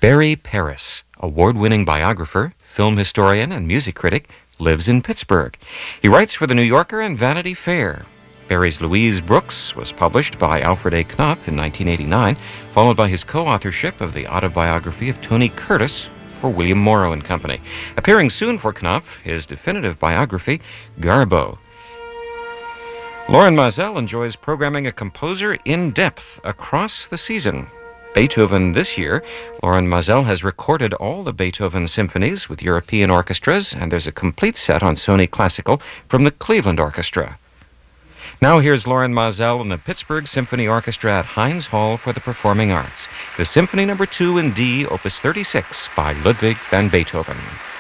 Barry Paris, award-winning biographer, film historian, and music critic, lives in Pittsburgh. He writes for The New Yorker and Vanity Fair. Barry's Louise Brooks was published by Alfred A. Knopf in 1989, followed by his co-authorship of the autobiography of Tony Curtis for William Morrow and Company. Appearing soon for Knopf, his definitive biography, Garbo. Lauren Mazel enjoys programming a composer in depth across the season. Beethoven this year, Lauren Mazel has recorded all the Beethoven symphonies with European orchestras, and there's a complete set on Sony Classical from the Cleveland Orchestra. Now here's Lauren Mazel and the Pittsburgh Symphony Orchestra at Heinz Hall for the Performing Arts. The Symphony No. 2 in D, Opus 36 by Ludwig van Beethoven.